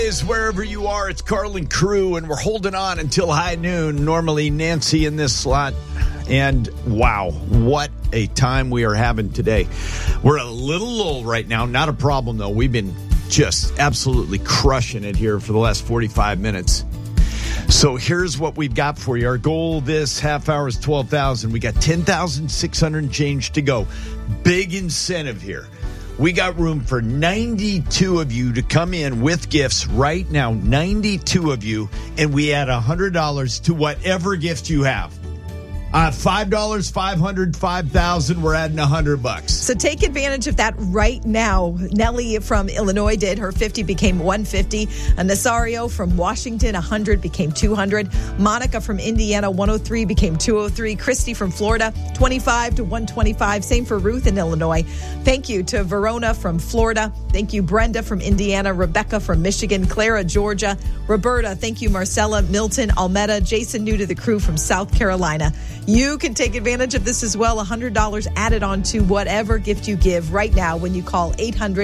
Is wherever you are, it's Carlin Crew, and we're holding on until high noon. Normally Nancy in this slot, and wow, what a time we are having today. We're a little lull right now, not a problem though. We've been just absolutely crushing it here for the last 45 minutes. So here's what we've got for you. Our goal this half hour is 12,000. We got 10,600 and change to go. Big incentive here. We got room for 92 of you to come in with gifts right now. 92 of you. And we add $100 to whatever gift you have. $5, 500, 5,000. We're adding $100. So take advantage of that right now. Nellie from Illinois did. Her 50 became 150. A Nazario from Washington, 100 became 200. Monica from Indiana, 103 became 203. Christy from Florida, 25 to 125. Same for Ruth in Illinois. Thank you to Verona from Florida. Thank you, Brenda from Indiana. Rebecca from Michigan. Clara, Georgia. Roberta, thank you, Marcella, Milton, Almeda. Jason, new to the crew from South Carolina. You can take advantage of this as well. $100 added on to whatever gift you give right now when you call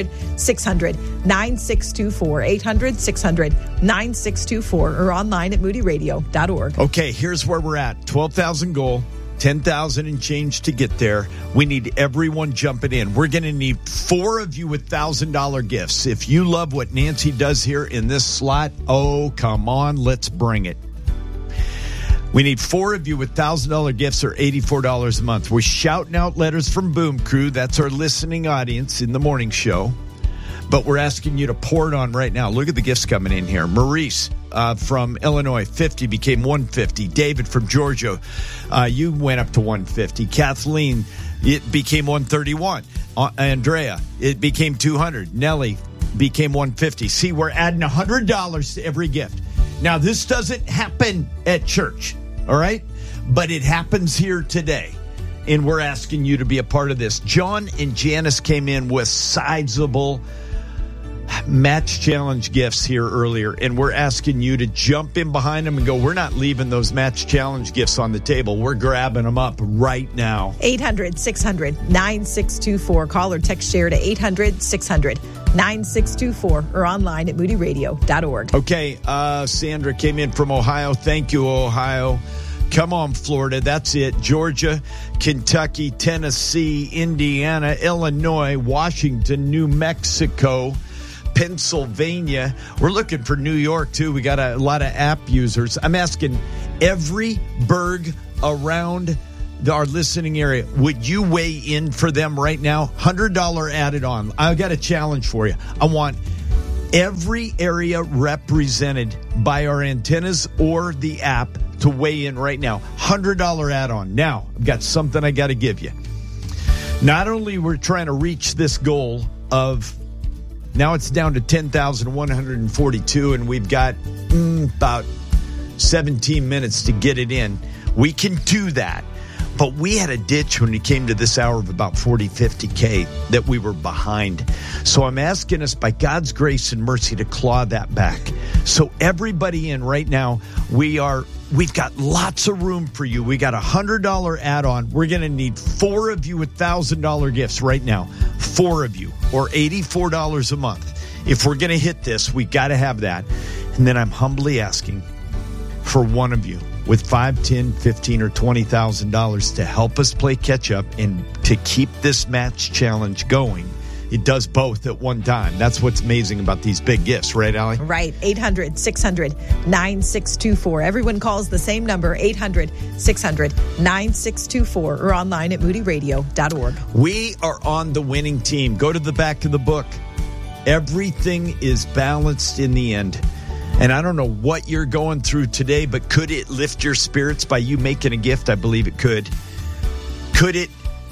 800-600-9624. 800-600-9624 or online at moodyradio.org. Okay, here's where we're at. 12,000 goal. 10,000 and change to get there. We need everyone jumping in. We're going to need 4 of you with $1,000 gifts. If you love what Nancy does here in this slot, oh, come on, let's bring it. We need 4 of you with $1,000 gifts or $84 a month. We're shouting out letters from Boom Crew. That's our listening audience in the morning show. But we're asking you to pour it on right now. Look at the gifts coming in here. Maurice from Illinois, 50 became 150. David from Georgia, you went up to 150. Kathleen, it became 131. Andrea, it became 200. Nellie became 150. See, we're adding $100 to every gift. Now, this doesn't happen at church, all right? But it happens here today, and we're asking you to be a part of this. John and Janice came in with sizable match challenge gifts here earlier, and we're asking you to jump in behind them and go, we're not leaving those match challenge gifts on the table. We're grabbing them up right now. 800-600-9624. Call or text share to 800-600-9624 or online at moodyradio.org. Okay, Sandra came in from Ohio. Thank you, Ohio. Come on, Florida. That's it. Georgia, Kentucky, Tennessee, Indiana, Illinois, Washington, New Mexico, Pennsylvania. We're looking for New York, too. We got a lot of app users. I'm asking every burg around our listening area, would you weigh in for them right now? $100 added on. I've got a challenge for you. I want every area represented by our antennas or the app to weigh in right now. $100 add-on. Now, I've got something I got to give you. Not only we're trying to reach this goal of, now it's down to 10,142, and we've got about 17 minutes to get it in. We can do that. But we had a ditch when we came to this hour of about 40, 50K that we were behind. So I'm asking us by God's grace and mercy to claw that back. So everybody in right now, we've got lots of room for you. We got a $100 add-on. We're going to need 4 of you with $1,000 gifts right now. 4 of you, or $84 a month. If we're going to hit this, we got to have that. And then I'm humbly asking for 1 of you with $5, $10, $15, or $20,000 to help us play catch up and to keep this match challenge going. It does both at one time. That's what's amazing about these big gifts, right, Allie? Right. 800-600-9624. Everyone calls the same number, 800-600-9624, or online at moodyradio.org. We are on the winning team. Go to the back of the book. Everything is balanced in the end. And I don't know what you're going through today, but could it lift your spirits by you making a gift? I believe it could. Could it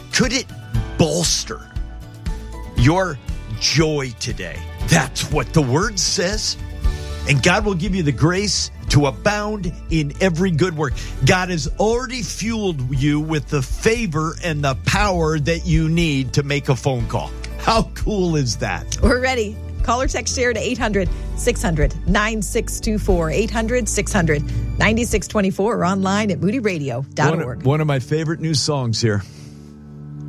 bolster your joy today? That's what the word says. And God will give you the grace to abound in every good work. God has already fueled you with the favor and the power that you need to make a phone call. How cool is that? We're ready. Call or text share to 800-600-9624. 800-600-9624 or online at moodyradio.org. One of my favorite new songs here.